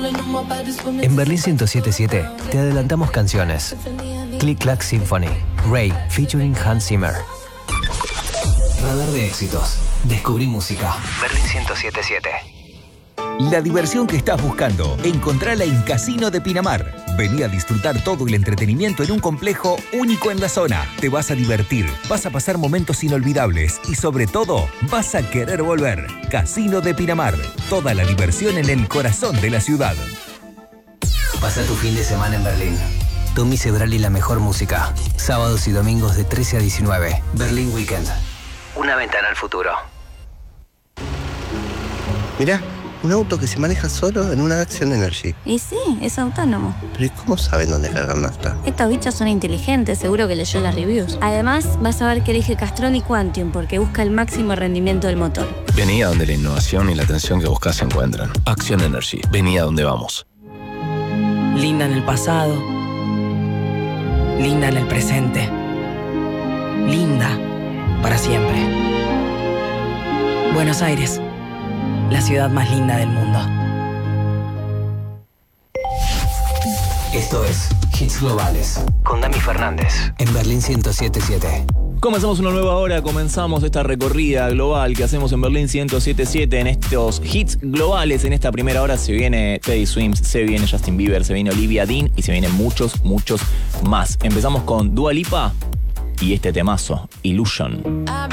En Berlín 107.7 te adelantamos canciones. Click Clack Symphony, Ray featuring Hans Zimmer. Radar de éxitos. Descubrí música. Berlín 107.7. La diversión que estás buscando, encontrala en Casino de Pinamar. Vení a disfrutar todo el entretenimiento en un complejo único en la zona. Te vas a divertir, vas a pasar momentos inolvidables y sobre todo, vas a querer volver. Casino de Pinamar. Toda la diversión en el corazón de la ciudad. Pasa tu fin de semana en Berlín. Tommy Sebral y la mejor música. Sábados y domingos de 13 a 19. Berlín Weekend. Una ventana al futuro. Mirá, un auto que se maneja solo en una Action Energy. Y sí, es autónomo. Pero ¿y cómo saben dónde cargar nafta? Estos bichos son inteligentes, seguro que leyó las reviews. Además, vas a ver que elige Castrol y Quantium porque busca el máximo rendimiento del motor. Vení a donde la innovación y la atención que buscas se encuentran. Action Energy. Vení a donde vamos. Linda en el pasado. Linda en el presente. Linda para siempre. Buenos Aires. La ciudad más linda del mundo. Esto es Hits Globales con Dami Fernández en Berlín 107.7. Comenzamos una nueva hora, comenzamos esta recorrida global que hacemos en Berlín 107.7 en estos hits globales. En esta primera hora se viene Teddy Swims, se viene Justin Bieber, se viene Olivia Dean y se vienen muchos más. Empezamos con Dua Lipa y este temazo, Illusion.